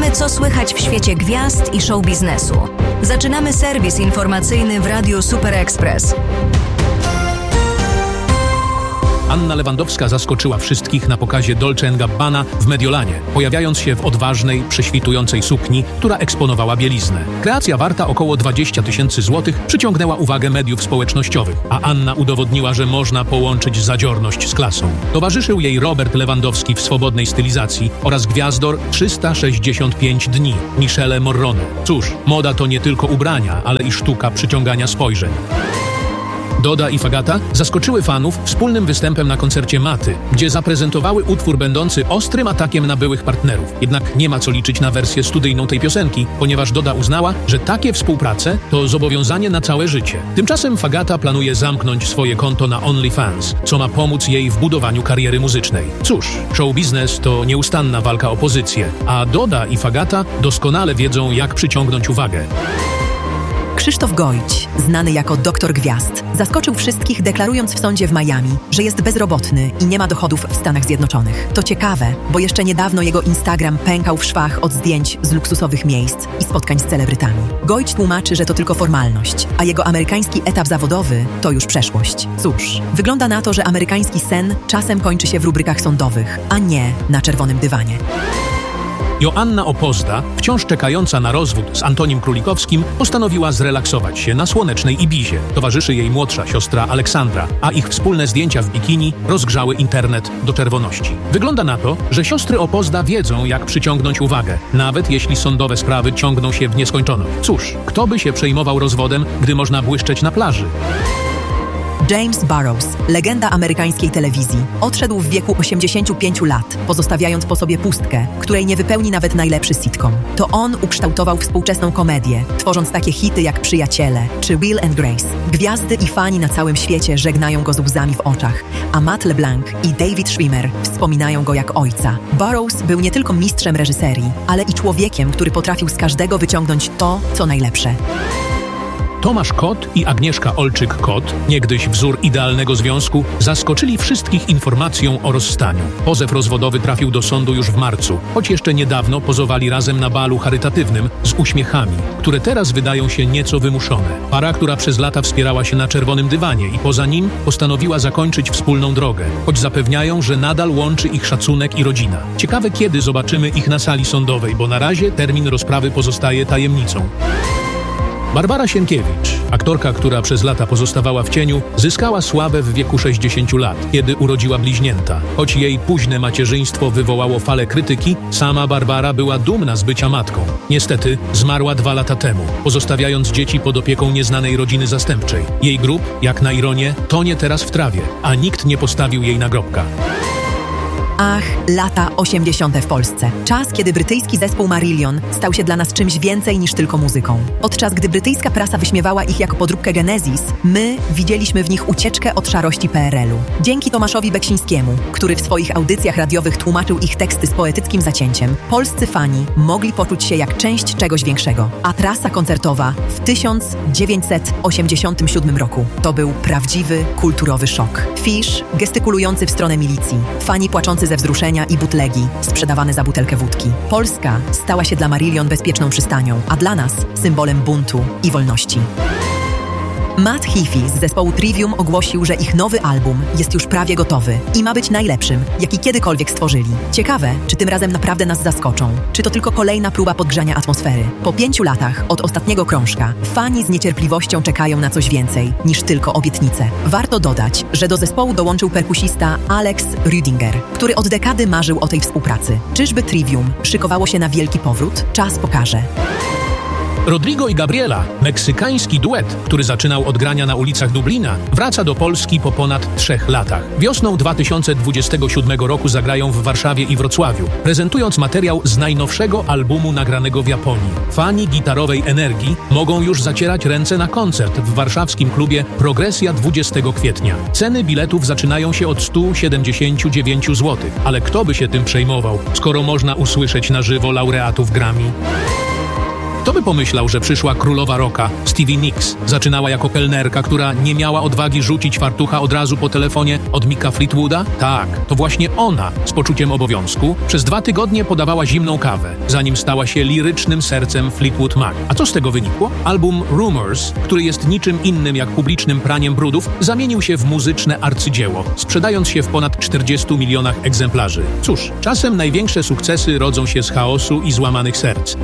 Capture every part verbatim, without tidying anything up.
Wiemy, co słychać w świecie gwiazd i show biznesu. Zaczynamy serwis informacyjny w Radiu Super Express. Anna Lewandowska zaskoczyła wszystkich na pokazie Dolce and Gabbana w Mediolanie, pojawiając się w odważnej, prześwitującej sukni, która eksponowała bieliznę. Kreacja warta około dwadzieścia tysięcy złotych przyciągnęła uwagę mediów społecznościowych, a Anna udowodniła, że można połączyć zadziorność z klasą. Towarzyszył jej Robert Lewandowski w swobodnej stylizacji oraz gwiazdor trzysta sześćdziesiąt pięć dni, Michele Morrone. Cóż, moda to nie tylko ubrania, ale i sztuka przyciągania spojrzeń. Doda i Fagata zaskoczyły fanów wspólnym występem na koncercie Maty, gdzie zaprezentowały utwór będący ostrym atakiem na byłych partnerów. Jednak nie ma co liczyć na wersję studyjną tej piosenki, ponieważ Doda uznała, że takie współprace to zobowiązanie na całe życie. Tymczasem Fagata planuje zamknąć swoje konto na OnlyFans, co ma pomóc jej w budowaniu kariery muzycznej. Cóż, show biznes to nieustanna walka o pozycję, a Doda i Fagata doskonale wiedzą, jak przyciągnąć uwagę. Krzysztof Gojć, znany jako doktor gwiazd, zaskoczył wszystkich, deklarując w sądzie w Miami, że jest bezrobotny i nie ma dochodów w Stanach Zjednoczonych. To ciekawe, bo jeszcze niedawno jego Instagram pękał w szwach od zdjęć z luksusowych miejsc i spotkań z celebrytami. Gojć tłumaczy, że to tylko formalność, a jego amerykański etap zawodowy to już przeszłość. Cóż, wygląda na to, że amerykański sen czasem kończy się w rubrykach sądowych, a nie na czerwonym dywanie. Joanna Opozda, wciąż czekająca na rozwód z Antonim Królikowskim, postanowiła zrelaksować się na słonecznej Ibizie. Towarzyszy jej młodsza siostra Aleksandra, a ich wspólne zdjęcia w bikini rozgrzały internet do czerwoności. Wygląda na to, że siostry Opozda wiedzą, jak przyciągnąć uwagę, nawet jeśli sądowe sprawy ciągną się w nieskończoność. Cóż, kto by się przejmował rozwodem, gdy można błyszczeć na plaży? James Burrows, legenda amerykańskiej telewizji, odszedł w wieku osiemdziesięciu pięciu lat, pozostawiając po sobie pustkę, której nie wypełni nawet najlepszy sitcom. To on ukształtował współczesną komedię, tworząc takie hity jak Przyjaciele czy Will and Grace. Gwiazdy i fani na całym świecie żegnają go z łzami w oczach, a Matt LeBlanc i David Schwimmer wspominają go jak ojca. Burrows był nie tylko mistrzem reżyserii, ale i człowiekiem, który potrafił z każdego wyciągnąć to, co najlepsze. Tomasz Kot i Agnieszka Olczyk-Kot, niegdyś wzór idealnego związku, zaskoczyli wszystkich informacją o rozstaniu. Pozew rozwodowy trafił do sądu już w marcu, choć jeszcze niedawno pozowali razem na balu charytatywnym z uśmiechami, które teraz wydają się nieco wymuszone. Para, która przez lata wspierała się na czerwonym dywanie i poza nim postanowiła zakończyć wspólną drogę, choć zapewniają, że nadal łączy ich szacunek i rodzina. Ciekawe, kiedy zobaczymy ich na sali sądowej, bo na razie termin rozprawy pozostaje tajemnicą. Barbara Sienkiewicz, aktorka, która przez lata pozostawała w cieniu, zyskała sławę w wieku sześćdziesięciu lat, kiedy urodziła bliźnięta. Choć jej późne macierzyństwo wywołało falę krytyki, sama Barbara była dumna z bycia matką. Niestety zmarła dwa lata temu, pozostawiając dzieci pod opieką nieznanej rodziny zastępczej. Jej grób, jak na ironię, tonie teraz w trawie, a nikt nie postawił jej nagrobka. Ach, lata osiemdziesiąte w Polsce. Czas, kiedy brytyjski zespół Marillion stał się dla nas czymś więcej niż tylko muzyką. Podczas gdy brytyjska prasa wyśmiewała ich jako podróbkę Genesis, my widzieliśmy w nich ucieczkę od szarości P R L-u. Dzięki Tomaszowi Beksińskiemu, który w swoich audycjach radiowych tłumaczył ich teksty z poetyckim zacięciem, polscy fani mogli poczuć się jak część czegoś większego. A trasa koncertowa w tysiąc dziewięćset osiemdziesiątym siódmym roku to był prawdziwy, kulturowy szok. Fisz gestykulujący w stronę milicji, fani płaczący ze wzruszenia i butlegi sprzedawane za butelkę wódki. Polska stała się dla Marillion bezpieczną przystanią, a dla nas symbolem buntu i wolności. Matt Heafy z zespołu Trivium ogłosił, że ich nowy album jest już prawie gotowy i ma być najlepszym, jaki kiedykolwiek stworzyli. Ciekawe, czy tym razem naprawdę nas zaskoczą, czy to tylko kolejna próba podgrzania atmosfery. Po pięciu latach od ostatniego krążka fani z niecierpliwością czekają na coś więcej niż tylko obietnice. Warto dodać, że do zespołu dołączył perkusista Alex Rüdinger, który od dekady marzył o tej współpracy. Czyżby Trivium szykowało się na wielki powrót? Czas pokaże. Rodrigo i Gabriela, meksykański duet, który zaczynał od grania na ulicach Dublina, wraca do Polski po ponad trzech latach. Wiosną dwa tysiące dwudziestego siódmego roku zagrają w Warszawie i Wrocławiu, prezentując materiał z najnowszego albumu nagranego w Japonii. Fani gitarowej energii mogą już zacierać ręce na koncert w warszawskim klubie Progresja dwudziestego kwietnia. Ceny biletów zaczynają się od stu siedemdziesięciu dziewięciu złotych, ale kto by się tym przejmował, skoro można usłyszeć na żywo laureatów Grammy? Kto by pomyślał, że przyszła królowa rocka, Stevie Nicks, zaczynała jako kelnerka, która nie miała odwagi rzucić fartucha od razu po telefonie od Micka Fleetwooda? Tak, to właśnie ona z poczuciem obowiązku przez dwa tygodnie podawała zimną kawę, zanim stała się lirycznym sercem Fleetwood Mac. A co z tego wynikło? Album Rumors, który jest niczym innym jak publicznym praniem brudów, zamienił się w muzyczne arcydzieło, sprzedając się w ponad czterdziestu milionach egzemplarzy. Cóż, czasem największe sukcesy rodzą się z chaosu i złamanych serc.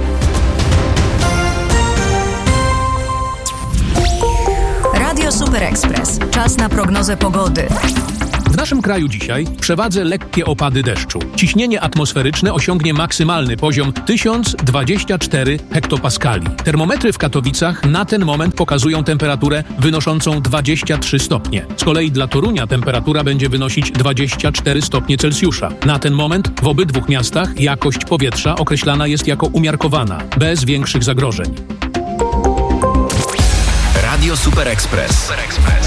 Radio Super Express. Czas na prognozę pogody. W naszym kraju dzisiaj w przewadze lekkie opady deszczu. Ciśnienie atmosferyczne osiągnie maksymalny poziom tysiąc dwadzieścia cztery hektopaskali. Termometry w Katowicach na ten moment pokazują temperaturę wynoszącą dwadzieścia trzy stopnie. Z kolei dla Torunia temperatura będzie wynosić dwadzieścia cztery stopnie Celsjusza. Na ten moment w obydwu miastach jakość powietrza określana jest jako umiarkowana, bez większych zagrożeń. Radio Super Express.